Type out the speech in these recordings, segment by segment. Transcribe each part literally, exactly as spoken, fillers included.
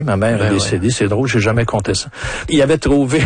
Ma mère ben est décédée, ouais. C'est drôle, j'ai jamais compté ça. Il avait trouvé,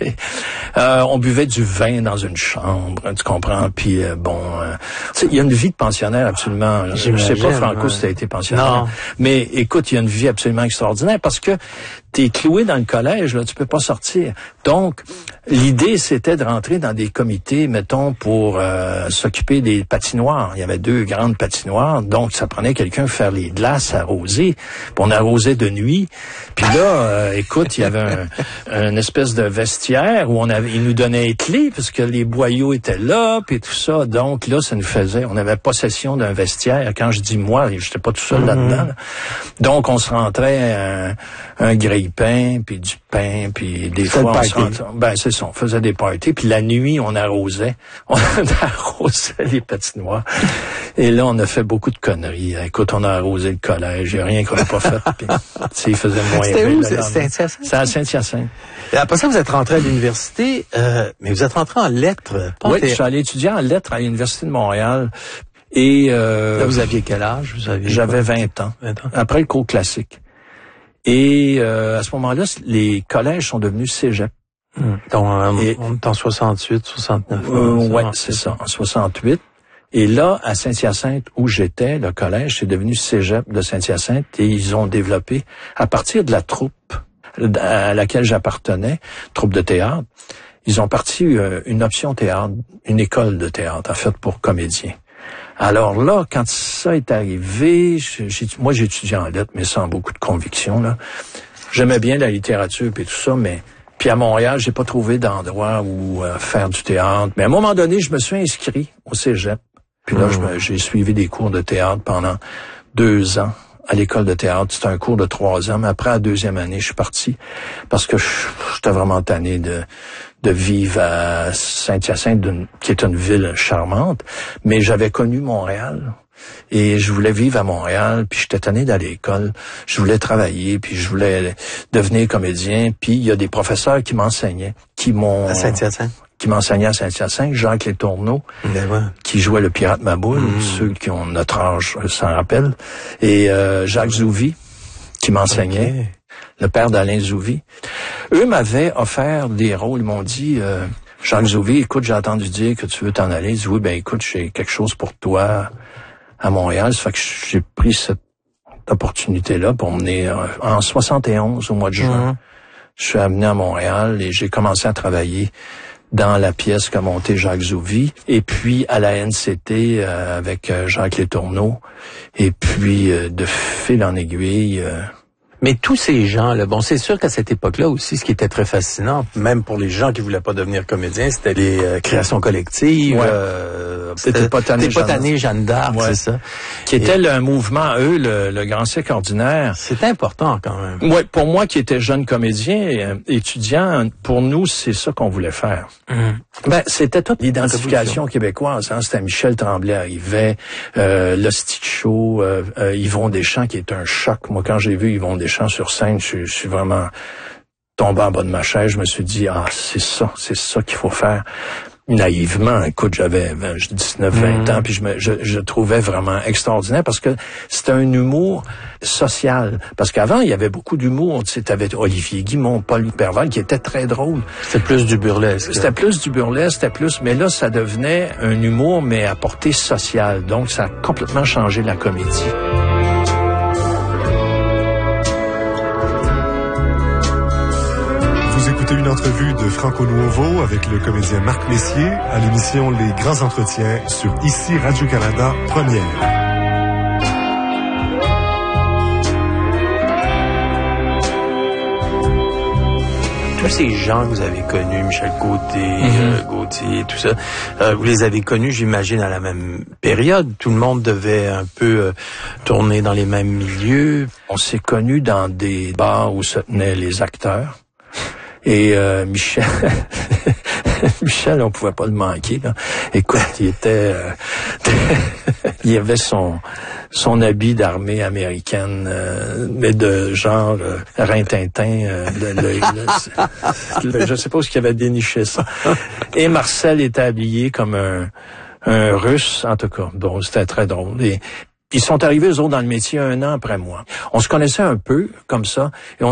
euh, on buvait du vin dans une chambre, tu comprends, puis euh, bon, euh, il y a une vie de pensionnaire absolument, je sais pas Franco ouais. si t'as été pensionnaire, non. Mais écoute, il y a une vie absolument extraordinaire parce que t'es cloué dans le collège, là, tu peux pas sortir. Donc, l'idée, c'était de rentrer dans des comités, mettons, pour euh, s'occuper des patinoires. Il y avait deux grandes patinoires, donc ça prenait quelqu'un pour faire les glaces arrosées. Puis on arrosait de nuit. Puis là, euh, écoute, il y avait un, une espèce de vestiaire où on avait, ils nous donnaient les clés parce que les boyaux étaient là, puis tout ça. Donc là, ça nous faisait, on avait possession d'un vestiaire. Quand je dis moi, j'étais pas tout seul mm-hmm. là-dedans. Là. Donc on se rentrait un, un grille-pain, puis du pain, puis des c'est fois on se rentrait, ben c'est ça, on faisait des parties. Puis la nuit, on arrosait, on arrosait les patinoires. Et là, on a fait beaucoup de conneries. Écoute, on a arrosé le collège, il n'y a rien qu'on n'a pas fait. Puis, il faisait moins. C'était où? C'était à Saint-Hyacinthe? C'était à Saint-Hyacinthe. Et après ça, vous êtes rentré à l'université, euh, mais vous êtes rentré en lettres. Oui, je suis allé étudier en lettres à l'Université de Montréal. Et euh, là, vous aviez quel âge? Vous aviez J'avais vingt ans. vingt ans. Après le cours classique. Et euh, à ce moment-là, les collèges sont devenus cégep. Hum. Donc, euh, et, on est en soixante-huit, soixante-neuf. Euh, oui, c'est ça, en soixante-huit. Et là, à Saint-Hyacinthe, où j'étais, le collège, c'est devenu cégep de Saint-Hyacinthe et ils ont développé, à partir de la troupe à laquelle j'appartenais, troupe de théâtre, ils ont parti euh, une option théâtre, une école de théâtre, en fait, pour comédiens. Alors là, quand ça est arrivé, j'ai, moi j'ai étudié en lettres, mais sans beaucoup de conviction, là. J'aimais bien la littérature et tout ça, mais puis à Montréal, j'ai pas trouvé d'endroit où euh, faire du théâtre. Mais à un moment donné, je me suis inscrit au cégep. Puis là, mmh. je me, j'ai suivi des cours de théâtre pendant deux ans à l'école de théâtre. C'était un cours de trois ans, mais après, la deuxième année, je suis parti parce que j'étais vraiment tanné de de vivre à Saint-Hyacinthe, qui est une ville charmante, mais j'avais connu Montréal. Et je voulais vivre à Montréal, puis j'étais tanné d'aller à l'école. Je voulais travailler, puis je voulais devenir comédien. Puis il y a des professeurs qui m'enseignaient, qui m'ont... À Saint-Hyacinthe? Qui m'enseignaient à Saint-Hyacinthe, Jacques Letourneau, ouais. qui jouait le pirate Maboule, mmh. ceux qui ont notre âge s'en rappellent, et euh, Jacques Zouvi, qui m'enseignait, okay. le père d'Alain Zouvi. Eux m'avaient offert des rôles, ils m'ont dit... Euh, Jacques Zouvi, écoute, j'ai entendu dire que tu veux t'en aller. Il dit, oui, ben écoute, j'ai quelque chose pour toi à Montréal. Ça fait que j'ai pris cette opportunité-là pour mener en soixante et onze, au mois de juin. Mmh. Je suis amené à Montréal et j'ai commencé à travailler dans la pièce qu'a montée Jacques Zouvi, et puis à la N C T euh, avec euh, Jacques Letourneau, et puis euh, de fil en aiguille... Euh, Mais tous ces gens-là, bon, c'est sûr qu'à cette époque-là aussi, ce qui était très fascinant, même pour les gens qui voulaient pas devenir comédiens, c'était les euh, créations collectives. Ouais. Euh, c'était Potané Jeanne, Jeanne d'Arc, ouais. c'est ça. Qui était le mouvement, eux, le, le Grand Siècle ordinaire. C'est important quand même. Ouais, pour moi qui étais jeune comédien, euh, étudiant, pour nous, c'est ça qu'on voulait faire. Mmh. Ben, c'était toute l'identification québécoise. Hein. C'était Michel Tremblay arrivait, euh, le Stick Show, euh, euh, Yvon Deschamps qui est un choc. Moi, quand j'ai vu Yvon Deschamps sur scène, je, je suis vraiment tombé en bas de ma chaise. Je me suis dit, ah, c'est ça, c'est ça qu'il faut faire. Naïvement, écoute, j'avais dix-neuf vingt mmh. ans, puis je, me, je, je trouvais vraiment extraordinaire parce que c'était un humour social. Parce qu'avant, il y avait beaucoup d'humour. Tu sais, t'avais Olivier Guimond, Paul Perval, qui était très drôle. C'était plus du burlesque. C'était plus du burlesque, c'était plus... Mais là, ça devenait un humour, mais à portée sociale. Donc, ça a complètement changé la comédie. Vous écoutez une entrevue de Franco Nuovo avec le comédien Marc Messier à l'émission Les Grands Entretiens sur Ici Radio-Canada Première. Tous ces gens que vous avez connus, Michel Côté, mm-hmm. euh, Gauthier, tout ça, euh, vous les avez connus, j'imagine, à la même période. Tout le monde devait un peu euh, tourner dans les mêmes milieux. On s'est connus dans des bars où se tenaient les acteurs. Et euh, Michel, Michel, on pouvait pas le manquer. Là. Écoute, il était, euh, il avait son son habit d'armée américaine, euh, mais de genre euh, Rintintin. Euh, le, le, le, je sais pas où il avait déniché ça. Et Marcel était habillé comme un un Russe, en tout cas. Bon, c'était très drôle. Et Ils sont arrivés, eux autres, dans le métier un an après moi. On se connaissait un peu, comme ça, et on